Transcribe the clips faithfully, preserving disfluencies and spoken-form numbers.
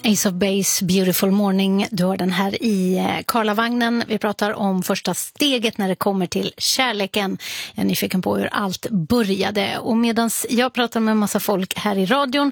Ace of Base, Beautiful Morning. Du har den här i Karlavagnen. Vi pratar om första steget när det kommer till kärleken. Jag är nyfiken på hur allt började. Och medan jag pratar med en massa folk här i radion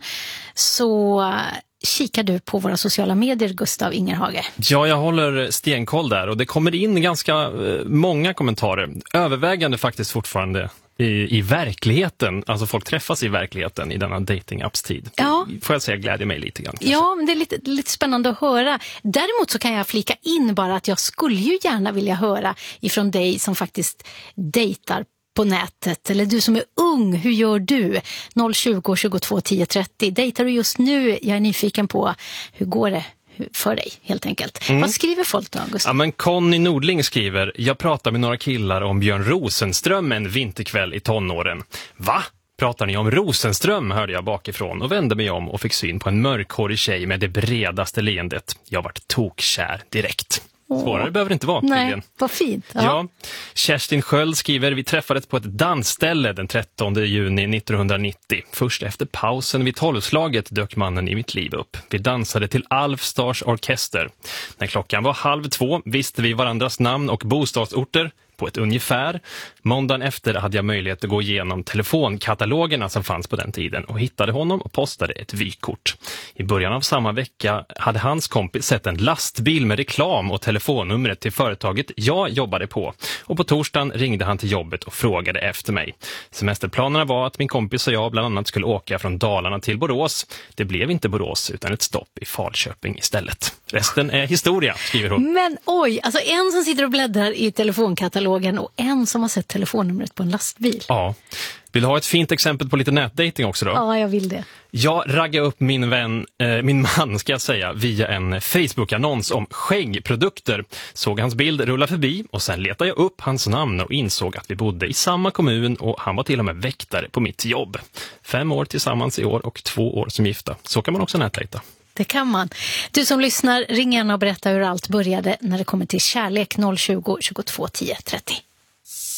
så kikar du på våra sociala medier, Gustav Ingerhage. Ja, jag håller stenkoll där och det kommer in ganska många kommentarer. Övervägande faktiskt fortfarande i, i verkligheten. Alltså folk träffas i verkligheten i denna dating-apps-tid. Ja. Får jag säga, glädjer mig lite grann. Kanske. Ja, men det är lite, lite spännande att höra. Däremot så kan jag flika in bara att jag skulle ju gärna vilja höra ifrån dig som faktiskt dejtar på nätet, eller du som är ung, hur gör du? noll tjugo tjugotvå tio trettio. Dejtar du just nu? Jag är nyfiken på hur går det för dig, helt enkelt. Mm. Vad skriver folk då, Gustav? Ja, men Conny Nordling skriver: jag pratar med några killar om Björn Rosenström en vinterkväll i tonåren. Va? Pratar ni om Rosenström, hörde jag bakifrån och vände mig om och fick syn på en mörkhårig tjej med det bredaste leendet. Jag vart tokkär direkt. Svårare behöver det inte vara. Nej, tydligen. vad fint. Ja. Ja. Kerstin Sköld skriver: vi träffades på ett dansställe den trettonde juni nittonhundranittio. Först efter pausen vid tolvslaget dök mannen i mitt liv upp. Vi dansade till Alf Stars orkester. När klockan var halv två visste vi varandras namn och bostadsorter på ett ungefär. Måndagen efter hade jag möjlighet att gå igenom telefonkatalogerna som fanns på den tiden och hittade honom och postade ett vykort. I början av samma vecka hade hans kompis sett en lastbil med reklam och telefonnumret till företaget jag jobbade på. Och på torsdagen ringde han till jobbet och frågade efter mig. Semesterplanerna var att min kompis och jag bland annat skulle åka från Dalarna till Borås. Det blev inte Borås utan ett stopp i Falköping istället. Resten är historia, skriver hon. Men oj, alltså en som sitter och bläddrar i telefonkatalogen och en som har sett telefonnumret på en lastbil. Ja. Vill du ha ett fint exempel på lite nätdating också då? Ja, jag vill det. Jag raggade upp min vän, eh, min man ska jag säga, via en Facebook-annons om skäggprodukter. Såg hans bild rulla förbi och sen letade jag upp hans namn och insåg att vi bodde i samma kommun och han var till och med väktare på mitt jobb. Fem år tillsammans i år och två år som gifta. Så kan man också nätdejta. Det kan man. Du som lyssnar, ring gärna och berätta hur allt började när det kommer till kärlek. noll tjugo tjugotvå tio trettio.